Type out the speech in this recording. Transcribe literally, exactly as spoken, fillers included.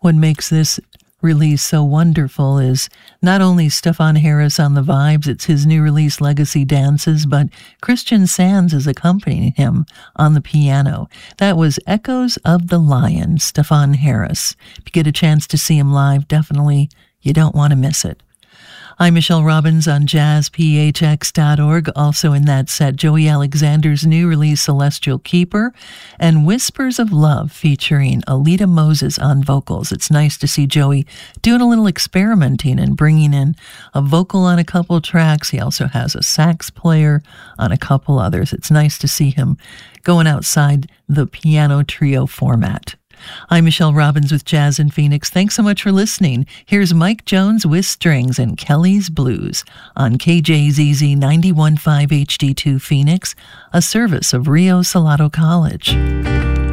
what makes this release so wonderful is not only Stefan Harris on the vibes, it's his new release Legacy Dances, but Christian Sands is accompanying him on the piano. That was Echoes of the Lion, Stefan Harris. If you get a chance to see him live, definitely you don't want to miss it. I'm Michelle Robbins on jazz p h x dot org. Also in that set, Joey Alexander's new release, Celestial Keeper, and Whispers of Love featuring Alita Moses on vocals. It's nice to see Joey doing a little experimenting and bringing in a vocal on a couple tracks. He also has a sax player on a couple others. It's nice to see him going outside the piano trio format. I'm Michelle Robbins with Jazz in Phoenix. Thanks so much for listening. Here's Mike Jones with Strings and Kelly's Blues on K J Z Z ninety-one point five H D two Phoenix, a service of Rio Salado College.